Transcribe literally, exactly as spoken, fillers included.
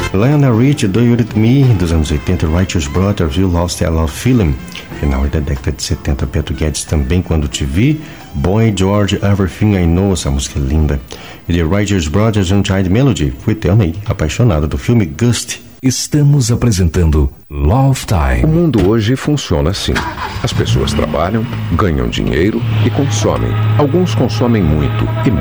Lionel Richie, Do You With Me, dos anos oitenta, Righteous Brothers, You Lost I Love Feeling, final da década de setenta, Beto Guedes, Também Quando Te Vi, Boy George, Everything I Know, essa música é linda, e The Righteous Brothers, Untied Melody, fui eterno apaixonado do filme Ghost. Estamos apresentando Love Time. O mundo hoje funciona assim. As pessoas trabalham, ganham dinheiro e consomem. Alguns consomem muito e